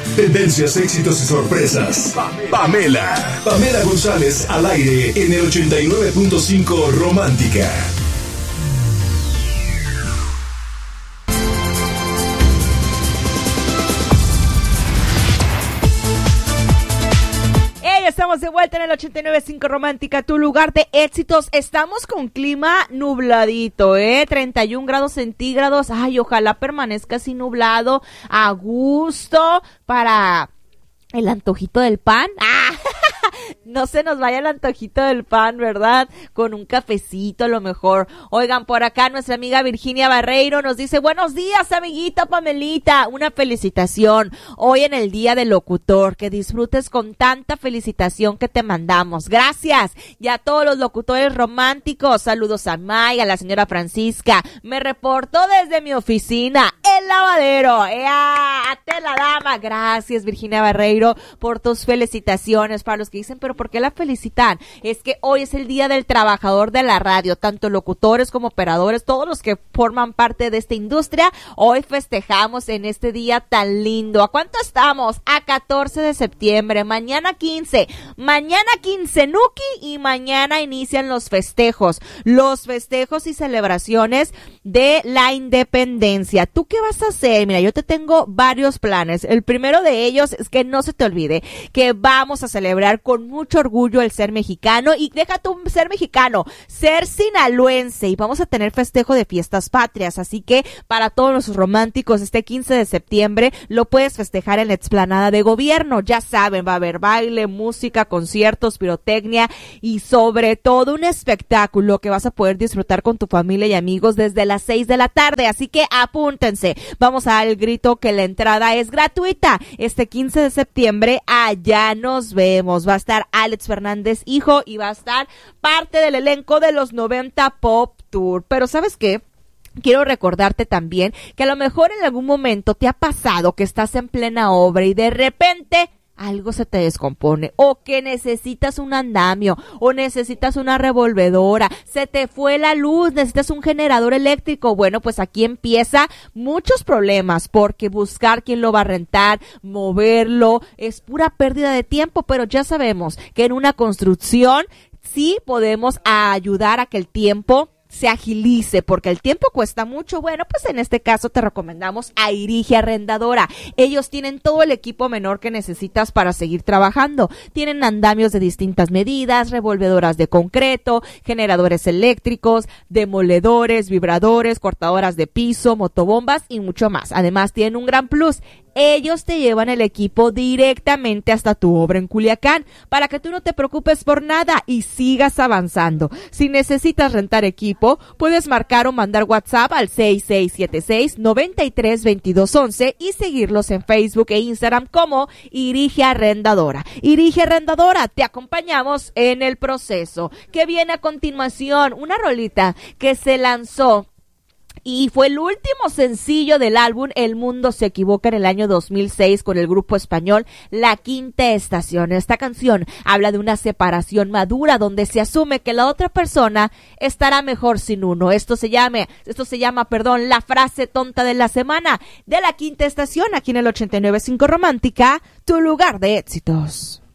Tendencias, éxitos y sorpresas. Pamela González al aire en el 89.5 Romántica. Estamos de vuelta en el 89.5 Romántica, tu lugar de éxitos. Estamos con clima nubladito, 31 grados centígrados. Ay, ojalá permanezca así nublado, a gusto, para el antojito del pan. No se nos vaya el antojito del pan, ¿verdad? Con un cafecito a lo mejor. Oigan, por acá nuestra amiga Virginia Barreiro nos dice: buenos días, amiguita Pamelita, una felicitación hoy en el Día del Locutor, que disfrutes con tanta felicitación que te mandamos. Gracias. Y a todos los locutores románticos, saludos a May, a la señora Francisca. Me reporto desde mi oficina, el lavadero. ¡A la dama! Gracias, Virginia Barreiro, por tus felicitaciones. Para los que dicen, pero ¿por qué la felicitan? Es que hoy es el Día del Trabajador de la Radio, tanto locutores como operadores, todos los que forman parte de esta industria. Hoy festejamos en este día tan lindo. ¿A cuánto estamos? A 14 de septiembre, mañana 15 Nuki, y mañana inician los festejos y celebraciones de la independencia. ¿Tú qué vas a hacer? Mira, yo te tengo varios planes. El primero de ellos es que no se te olvide que vamos a celebrar con mucho orgullo el ser mexicano, y deja tú ser mexicano, ser sinaloense, y vamos a tener festejo de fiestas patrias. Así que para todos los románticos, este 15 de septiembre lo puedes festejar en la explanada de gobierno. Ya saben, va a haber baile, música, conciertos, pirotecnia y sobre todo un espectáculo que vas a poder disfrutar con tu familia y amigos desde las 6 de la tarde. Así que apúntense, vamos a dar el grito que la entrada es gratuita. Este 15 de septiembre allá nos vemos. Va a estar Alex Fernández hijo y va a estar parte del elenco de los 90 Pop Tour. Pero ¿sabes qué? Quiero recordarte también que a lo mejor en algún momento te ha pasado que estás en plena obra y de repente algo se te descompone, o que necesitas un andamio, o necesitas una revolvedora, se te fue la luz, necesitas un generador eléctrico. Bueno, pues aquí empieza muchos problemas, porque buscar quién lo va a rentar, moverlo, es pura pérdida de tiempo. Pero ya sabemos que en una construcción sí podemos ayudar a que el tiempo se agilice, porque el tiempo cuesta mucho. Bueno, pues en este caso te recomendamos a Irigia Arrendadora. Ellos tienen todo el equipo menor que necesitas para seguir trabajando. Tienen andamios de distintas medidas, revolvedoras de concreto, generadores eléctricos, demoledores, vibradores, cortadoras de piso, motobombas y mucho más. Además tienen un gran plus: ellos te llevan el equipo directamente hasta tu obra en Culiacán, para que tú no te preocupes por nada y sigas avanzando. Si necesitas rentar equipo, puedes marcar o mandar WhatsApp al 6676-932211 y seguirlos en Facebook e Instagram como Irigia Arrendadora. Irigia Arrendadora, te acompañamos en el proceso. ¿Qué viene a continuación? Una rolita que se lanzó y fue el último sencillo del álbum El Mundo Se Equivoca en el año 2006 con el grupo español La Quinta Estación. Esta canción habla de una separación madura donde se asume que la otra persona estará mejor sin uno. Esto se llama, la frase tonta de la semana de La Quinta Estación, aquí en el 89.5 Romántica, tu lugar de éxitos.